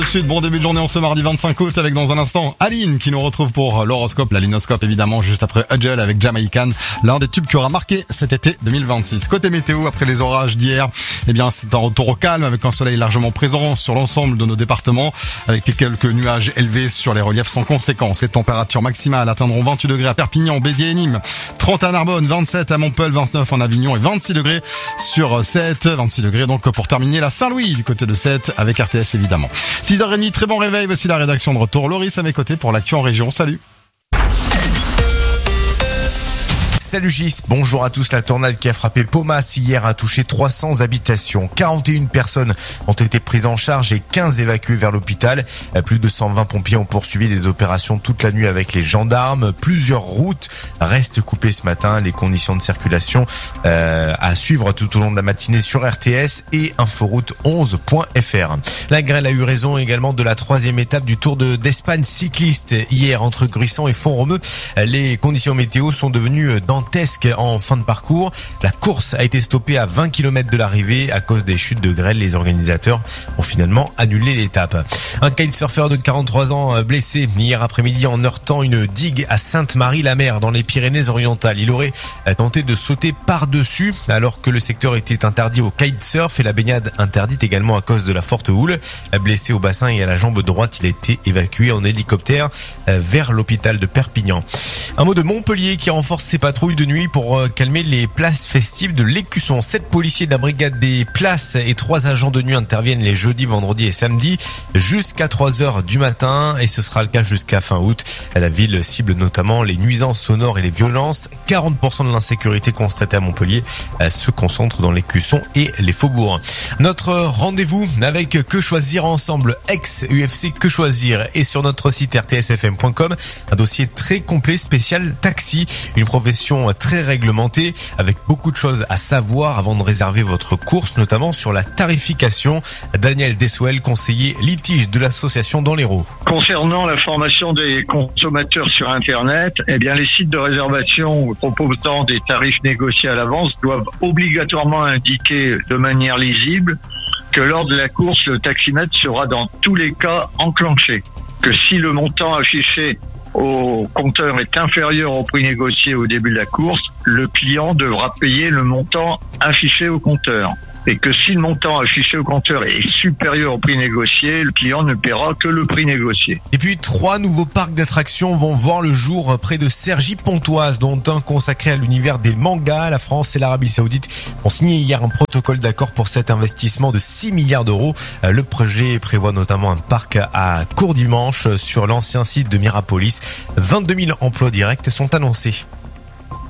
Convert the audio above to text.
Sud, bon début de journée en ce mardi 25 août avec dans un instant Aline qui nous retrouve pour l'horoscope, la linoscope évidemment juste après Hudgel avec Jamaican, l'un des tubes qui aura marqué cet été 2026. Côté météo, après les orages d'hier, eh bien c'est un retour au calme avec un soleil largement présent sur l'ensemble de nos départements avec quelques nuages élevés sur les reliefs sans conséquence. Les températures maximales atteindront 28 degrés à Perpignan, Béziers et Nîmes, 30 à Narbonne, 27 à Montpellier, 29 en Avignon et 26 degrés sur 7, 26 degrés donc pour terminer la Saint-Louis du côté de 7 avec RTS évidemment. 6h30, très bon réveil, voici la rédaction de retour. Loris à mes côtés pour l'actu en région, salut. Salut Gis, bonjour à tous. La tornade qui a frappé Paumas hier a touché 300 habitations. 41 personnes ont été prises en charge et 15 évacuées vers l'hôpital. Plus de 120 pompiers ont poursuivi les opérations toute la nuit avec les gendarmes. Plusieurs routes restent coupées ce matin. Les conditions de circulation à suivre tout au long de la matinée sur RTS et inforoute11.fr. La grêle a eu raison également de la 3e étape du Tour d'Espagne cycliste hier entre Gruissant et Font-Romeu. Les conditions météo sont devenues dantesques en fin de parcours. La course a été stoppée à 20 km de l'arrivée à cause des chutes de grêle. Les organisateurs ont finalement annulé l'étape. Un kitesurfer de 43 ans blessé hier après-midi en heurtant une digue à Sainte-Marie-la-Mer dans les Pyrénées-Orientales. Il aurait tenté de sauter par-dessus alors que le secteur était interdit au kitesurf et la baignade interdite également à cause de la forte houle. Blessé au bassin et à la jambe droite, il a été évacué en hélicoptère vers l'hôpital de Perpignan. Un mot de Montpellier qui renforce ses patrouilles de nuit pour calmer les places festives de l'Écusson. 7 policiers de la brigade des places et 3 agents de nuit interviennent les jeudis, vendredis et samedis jusqu'à 3h du matin et ce sera le cas jusqu'à fin août. La ville cible notamment les nuisances sonores et les violences. 40% de l'insécurité constatée à Montpellier se concentre dans l'Écusson et les faubourgs. Notre rendez-vous avec Que Choisir Ensemble, ex-UFC Que Choisir, est sur notre site rtsfm.com. Un dossier très complet spécial taxi, une profession très réglementée avec beaucoup de choses à savoir avant de réserver votre course, notamment sur la tarification. Daniel Dessouel, conseiller litige de l'association Dans l'Hérault. Concernant la formation des consommateurs sur Internet, eh bien les sites de réservation proposant des tarifs négociés à l'avance doivent obligatoirement indiquer de manière lisible que lors de la course, le taximètre sera dans tous les cas enclenché. Que si le montant affiché au compteur est inférieur au prix négocié au début de la course, le client devra payer le montant affiché au compteur. Et que si le montant affiché au compteur est supérieur au prix négocié, le client ne paiera que le prix négocié. Et puis 3 nouveaux parcs d'attractions vont voir le jour près de Cergy-Pontoise, dont un consacré à l'univers des mangas. La France et l'Arabie Saoudite ont signé hier un protocole d'accord pour cet investissement de 6 milliards d'euros. Le projet prévoit notamment un parc à Courdimanche sur l'ancien site de Mirapolis. 22 000 emplois directs sont annoncés.